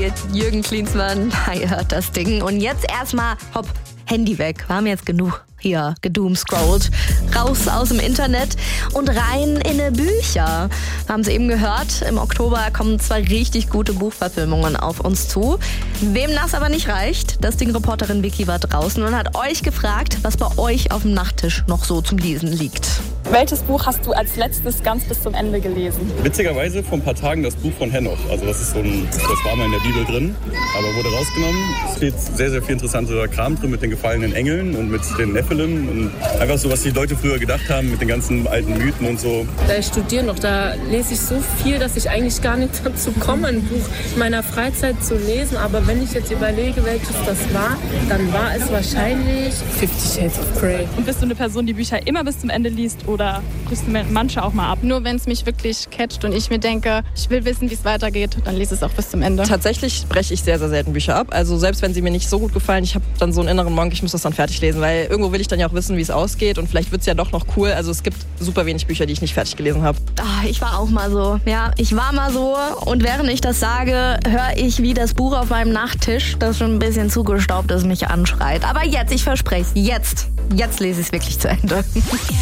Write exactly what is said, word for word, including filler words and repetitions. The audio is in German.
bei Jürgen Klinsmann. Ihr hört das Ding. Und jetzt erstmal, hopp, Handy weg. Wir haben jetzt genug hier gedoomscrollt. Raus aus dem Internet und rein in die Bücher. Wir haben es eben gehört, im Oktober kommen zwei richtig gute Buchverfilmungen auf uns zu. Wem das aber nicht reicht, das Ding-Reporterin Vicky war draußen und hat euch gefragt, was bei euch auf dem Nachttisch noch so zum Lesen liegt. Welches Buch hast du als letztes ganz bis zum Ende gelesen? Witzigerweise vor ein paar Tagen das Buch von Henoch. Also das ist so ein, das war mal in der Bibel drin, aber wurde rausgenommen. Es steht sehr, sehr viel interessanter Kram drin mit den gefallenen Engeln und mit den Nephilim und einfach so, was die Leute früher gedacht haben mit den ganzen alten Mythen und so. Da ich studiere noch, da lese ich so viel, dass ich eigentlich gar nicht dazu komme, ein Buch in meiner Freizeit zu lesen. Aber wenn ich jetzt überlege, welches das war, dann war es wahrscheinlich Fifty Shades of Grey. Und bist du eine Person, die Bücher immer bis zum Ende liest oder brichst du manche auch mal ab? Nur wenn es mich wirklich catcht und ich mir denke, ich will wissen, wie es weitergeht, dann lese es auch bis zum Ende. Tatsächlich breche ich sehr, sehr selten Bücher ab. Also selbst wenn sie mir nicht so gut gefallen, ich habe dann so einen inneren Monk, ich muss das dann fertig lesen, weil irgendwo will ich dann ja auch wissen, wie es ausgeht und vielleicht wird es ja doch noch cool. Also es gibt super wenig Bücher, die ich nicht fertig gelesen habe. Ah, ich war auch mal so. Ja, ich war mal so und während ich das sage, höre ich, wie das Buch auf meinem Nachttisch, das schon ein bisschen zugestaubt ist, mich anschreit. Aber jetzt, ich verspreche es, jetzt, jetzt lese ich es wirklich zu Ende.